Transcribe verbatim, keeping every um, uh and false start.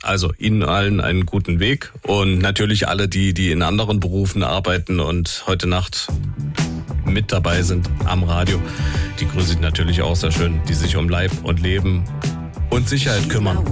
Also Ihnen allen einen guten Weg und natürlich alle, die, die in anderen Berufen arbeiten und heute Nacht mit dabei sind am Radio. Die grüße ich natürlich auch sehr schön, die sich um Leib und Leben und Sicherheit kümmern.